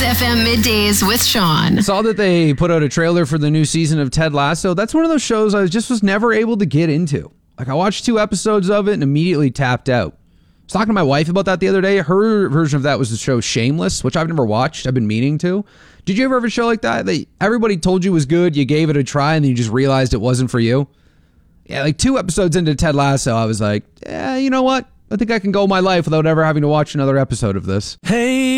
FM Middays with Sean. Saw that they put out a trailer for the new season of Ted Lasso. That's one of those shows I just was never able to get into. Like, I watched 2 episodes of it and immediately tapped out. I was talking to my wife about that the other day. Her version of that was the show Shameless, which I've never watched. I've been meaning to. Did you ever have a show like that everybody told you was good, you gave it a try, and then you just realized it wasn't for you? Yeah, like 2 episodes into Ted Lasso, I was like, yeah, you know what? I think I can go my life without ever having to watch another episode of this. Hey.